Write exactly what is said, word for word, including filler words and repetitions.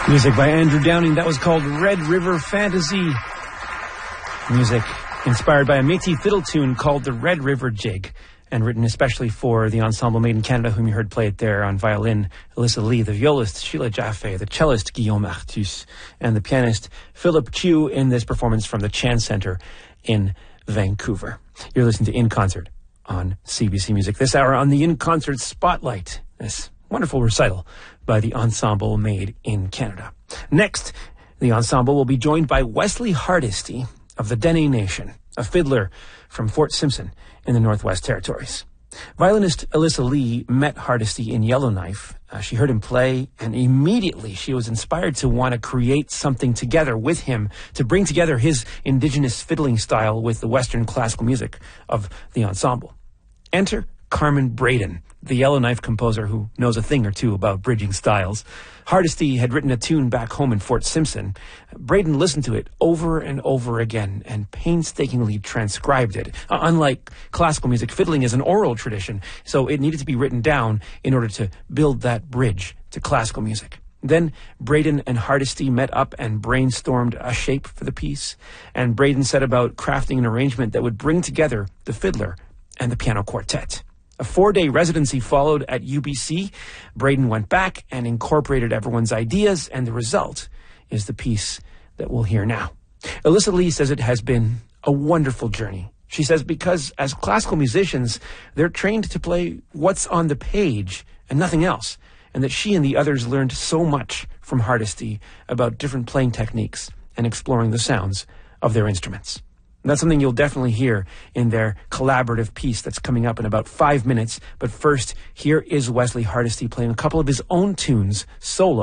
Music by Andrew Downing. That was called Red River Fantasy. Music inspired by a Métis fiddle tune called the Red River Jig, and written especially for the ensemble Made in Canada, whom you heard play it there on violin, Alyssa Lee, the violist, Sheila Jaffe, the cellist, Guillaume Artus, and the pianist, Philip Chu, in this performance from the Chan Center in Vancouver. You're listening to In Concert on C B C Music. This hour on the In Concert Spotlight, this wonderful recital by the ensemble Made in Canada. Next, the ensemble will be joined by Wesley Hardesty of the Dene Nation, a fiddler from Fort Simpson in the Northwest Territories. Violinist Alyssa Lee met Hardesty in Yellowknife. Uh, she heard him play, and immediately she was inspired to want to create something together with him, to bring together his indigenous fiddling style with the Western classical music of the ensemble. Enter Carmen Braden, the Yellowknife composer who knows a thing or two about bridging styles. Hardesty had written a tune back home in Fort Simpson. Braden listened to it over and over again and painstakingly transcribed it. Uh, unlike classical music, fiddling is an oral tradition, so it needed to be written down in order to build that bridge to classical music. Then Braden and Hardesty met up and brainstormed a shape for the piece, and Braden set about crafting an arrangement that would bring together the fiddler and the piano quartet. A four-day residency followed at U B C. Braden went back and incorporated everyone's ideas, and the result is the piece that we'll hear now. Alyssa Lee says it has been a wonderful journey. She says because as classical musicians, they're trained to play what's on the page and nothing else, and that she and the others learned so much from Hardesty about different playing techniques and exploring the sounds of their instruments. And that's something you'll definitely hear in their collaborative piece that's coming up in about five minutes. But first, here is Wesley Hardesty playing a couple of his own tunes solo